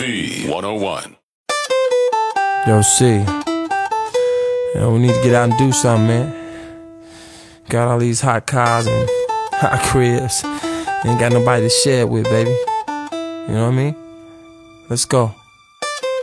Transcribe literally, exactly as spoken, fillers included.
Z one oh one. Yo, C. Yo, we need to get out and do something, man. Got all these hot cars and hot cribs. Ain't got nobody to share it with, baby. You know what I mean? Let's go.